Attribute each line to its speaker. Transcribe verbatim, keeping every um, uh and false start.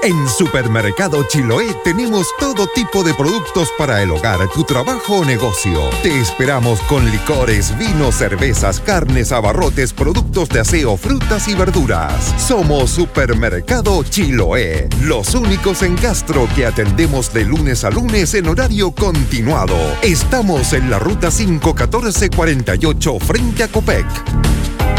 Speaker 1: En Supermercado Chiloé tenemos todo tipo de productos para el hogar, tu trabajo o negocio. Te esperamos con licores, vinos, cervezas, carnes, abarrotes, productos de aseo, frutas y verduras. Somos Supermercado Chiloé, los únicos en Castro que atendemos de lunes a lunes en horario continuado. Estamos en la ruta cinco catorce cuarenta y ocho frente a Copec.